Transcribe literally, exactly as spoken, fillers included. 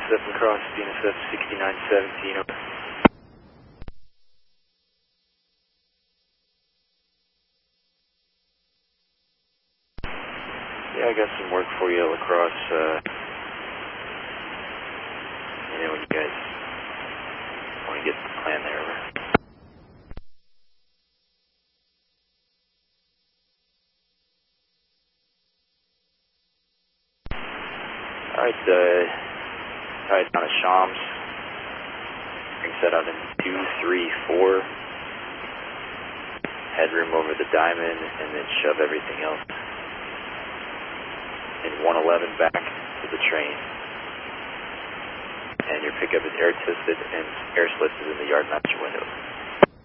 seven cross, D N S F sixty-nine seventeen, over. Yeah, I got some work for you at La Crosse, uh, and then when you guys want to get the plan there, over. Alright, uh, tied down to Shams, bring set out in two, three, four, headroom over the diamond, and then shove everything else in one eleven back to the train. And your pickup is air tested and air slipped in the yard master window.